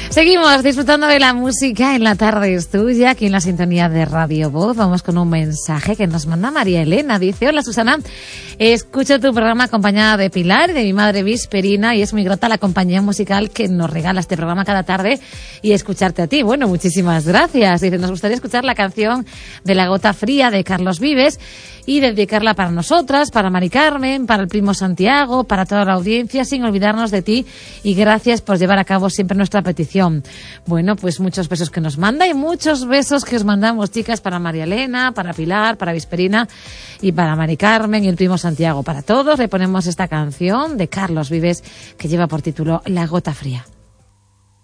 Seguimos disfrutando de la música en La Tarde es Tuya, aquí en la sintonía de Radio Voz. Vamos con un mensaje que nos manda María Elena. Dice: hola Susana, escucho tu programa acompañada de Pilar y de mi madre Visperina, y es muy grata la compañía musical que nos regala este programa cada tarde y escucharte a ti. Bueno, muchísimas gracias. Dice: nos gustaría escuchar la canción de La Gota Fría de Carlos Vives y dedicarla para nosotras, para Mari Carmen, para el primo Santiago, para toda la audiencia, sin olvidarnos de ti, y gracias por llevar a cabo siempre nuestra petición. Bueno, pues muchos besos que nos manda y muchos besos que os mandamos, chicas, para María Elena, para Pilar, para Visperina y para Mari Carmen y el primo Santiago. Para todos le ponemos esta canción de Carlos Vives que lleva por título La Gota Fría.